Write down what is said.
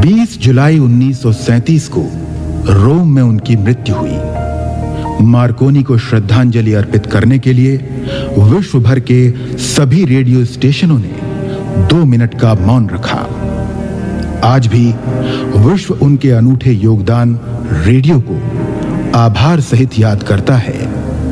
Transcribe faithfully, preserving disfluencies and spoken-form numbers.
बीस जुलाई उन्नीस सौ सैंतीस को रोम में उनकी मृत्यु हुई। मार्कोनी को श्रद्धांजलि अर्पित करने के लिए विश्व भर के सभी रेडियो स्टेशनों ने दो मिनट का मौन रखा। आज भी विश्व उनके अनूठे योगदान रेडियो को आभार सहित याद करता है।